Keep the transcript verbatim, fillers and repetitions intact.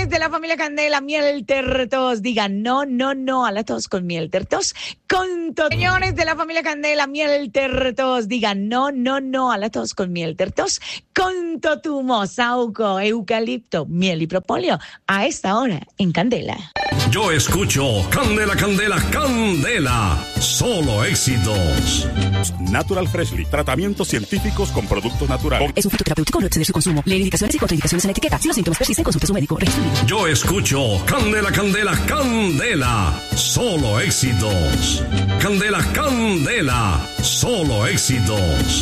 Señores de la familia Candela, miel tertos, digan no, no, no a la tos con miel tertos. Con to- Señores de la familia Candela, miel tertos, digan no, no, no a la tos con miel tertos. Con totumo, sauco, eucalipto, miel y propóleo. A esta hora en Candela. Yo escucho Candela, Candela, Candela. Solo éxitos. Natural Freshly. Tratamientos científicos con productos naturales. Es un fitoterapéutico, no exceder su consumo. Leer indicaciones y contraindicaciones en la etiqueta. Si los síntomas persisten, consulte a su médico. Yo escucho Candela, Candela, Candela. Solo éxitos. Candela, Candela. Solo éxitos.